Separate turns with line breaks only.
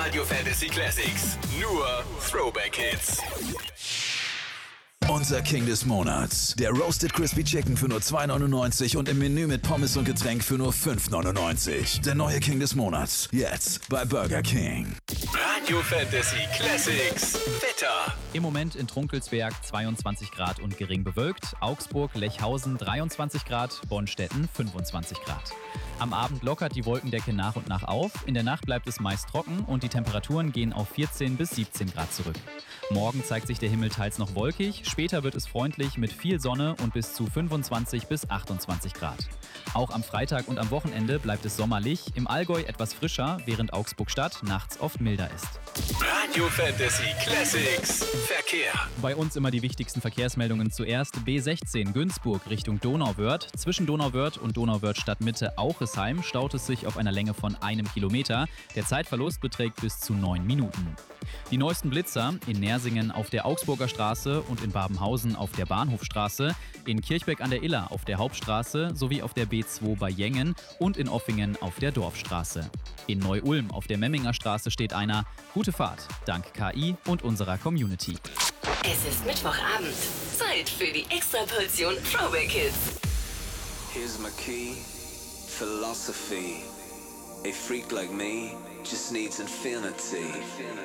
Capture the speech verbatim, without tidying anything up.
Radio Fantasy Classics. Nur Throwback Hits.
Unser King des Monats. Der Roasted Crispy Chicken für nur zwei neunundneunzig und im Menü mit Pommes und Getränk für nur fünf neunundneunzig. Der neue King des Monats. Jetzt bei Burger King.
Radio Fantasy Classics. Wetter.
Im Moment in Trunkelsberg zweiundzwanzig Grad und gering bewölkt. Augsburg, Lechhausen dreiundzwanzig Grad. Bonstetten fünfundzwanzig Grad. Am Abend lockert die Wolkendecke nach und nach auf. In der Nacht bleibt es meist trocken und die Temperaturen gehen auf vierzehn bis siebzehn Grad zurück. Morgen zeigt sich der Himmel teils noch wolkig, später wird es freundlich mit viel Sonne und bis zu fünfundzwanzig bis achtundzwanzig Grad. Auch am Freitag und am Wochenende bleibt es sommerlich, im Allgäu etwas frischer, während Augsburg-Stadt nachts oft milder ist.
Radio Fantasy Classics. Verkehr.
Bei uns immer die wichtigsten Verkehrsmeldungen zuerst. B sechzehn Günzburg Richtung Donauwörth. Zwischen Donauwörth und Donauwörth Stadtmitte Auchesheim staut es sich auf einer Länge von einem Kilometer. Der Zeitverlust beträgt bis zu neun Minuten. Die neuesten Blitzer in Nersingen auf der Augsburger Straße und in Babenhausen auf der Bahnhofstraße, in Kirchbeck an der Iller auf der Hauptstraße sowie auf der B zwei bei Jengen und in Offingen auf der Dorfstraße. In Neu-Ulm auf der Memminger Straße steht einer. Gute Fahrt, dank K I und unserer Community.
Es ist Mittwochabend. Zeit für die Extraportion Throwback Hits.
Here's my key, philosophy. A freak like me just needs infinity.